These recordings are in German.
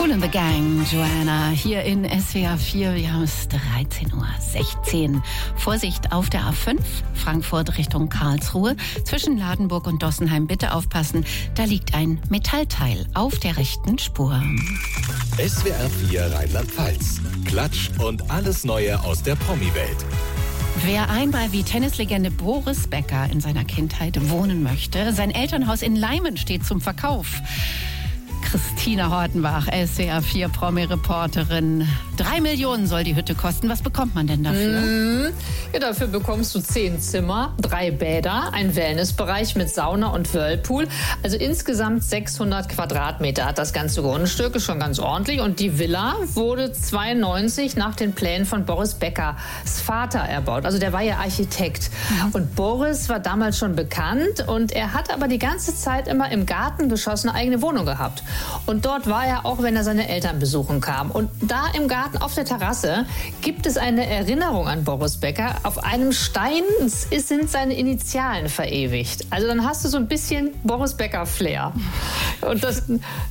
Kool and the Gang, Joanna, hier in SWR 4. Wir haben es 13:16 Uhr. Vorsicht auf der A5, Frankfurt Richtung Karlsruhe. Zwischen Ladenburg und Dossenheim bitte aufpassen. Da liegt ein Metallteil auf der rechten Spur. SWR 4 Rheinland-Pfalz. Klatsch und alles Neue aus der Promi-Welt. Wer einmal wie Tennislegende Boris Becker in seiner Kindheit wohnen möchte, sein Elternhaus in Leimen steht zum Verkauf. Christina Hortenbach, SWR 4 Promi-Reporterin. 3 Millionen soll die Hütte kosten. Was bekommt man denn dafür? Ja, dafür bekommst du 10 Zimmer, 3 Bäder, einen Wellnessbereich mit Sauna und Whirlpool. Also insgesamt 600 Quadratmeter hat das ganze Grundstück, ist schon ganz ordentlich. Und die Villa wurde 92 nach den Plänen von Boris Beckers Vater erbaut. Also der war ja Architekt. Und Boris war damals schon bekannt und er hat aber die ganze Zeit immer im Gartengeschoss eine eigene Wohnung gehabt. Und dort war er auch, wenn er seine Eltern besuchen kam. Und da im Garten auf der Terrasse gibt es eine Erinnerung an Boris Becker. Auf einem Stein sind seine Initialen verewigt. Also dann hast du so ein bisschen Boris Becker-Flair. Und das...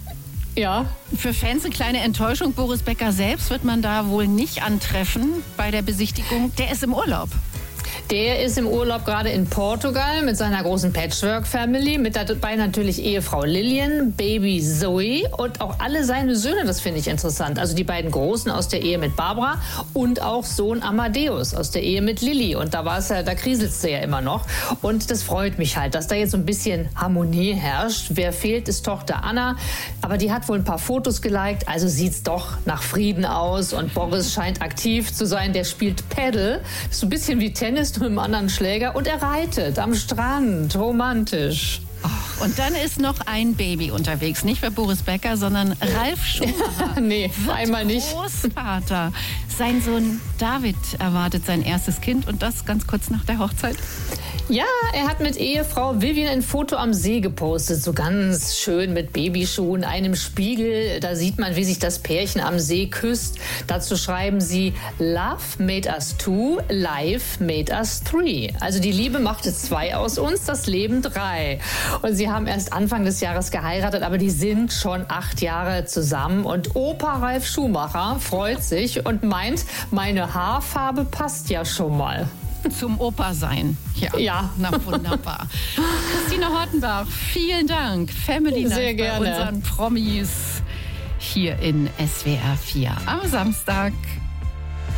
Ja. Für Fans eine kleine Enttäuschung. Boris Becker selbst wird man da wohl nicht antreffen bei der Besichtigung. Der ist im Urlaub. Der ist im Urlaub gerade in Portugal mit seiner großen Patchwork-Family, mit dabei natürlich Ehefrau Lillian, Baby Zoe und auch alle seine Söhne, das finde ich interessant. Also die beiden Großen aus der Ehe mit Barbara und auch Sohn Amadeus aus der Ehe mit Lilly. Und da kriselt es ja immer noch. Und das freut mich halt, dass da jetzt so ein bisschen Harmonie herrscht. Wer fehlt, ist Tochter Anna. Aber die hat wohl ein paar Fotos geliked, also sieht es doch nach Frieden aus. Und Boris scheint aktiv zu sein, der spielt Paddle. So ein bisschen wie Tennis, mit einem anderen Schläger, und er reitet am Strand, romantisch. Oh, und dann ist noch ein Baby unterwegs, nicht für Boris Becker, sondern Ralf Schumacher. Nee, einmal nicht. Großvater. Sein Sohn David erwartet sein erstes Kind, und das ganz kurz nach der Hochzeit. Ja, er hat mit Ehefrau Vivian ein Foto am See gepostet, so ganz schön mit Babyschuhen, einem Spiegel. Da sieht man, wie sich das Pärchen am See küsst. Dazu schreiben sie: Love made us two, life made us three. Also die Liebe machte 2 aus uns, das Leben 3. Und sie haben erst Anfang des Jahres geheiratet, aber die sind schon 8 Jahre zusammen. Und Opa Ralf Schumacher freut sich und meint, meine Haarfarbe passt ja schon mal. Zum Opa sein. Ja. Na, wunderbar. Christina Hortenbach, vielen Dank. Family Life Sehr gerne. Bei unseren Promis hier in SWR 4 am Samstag.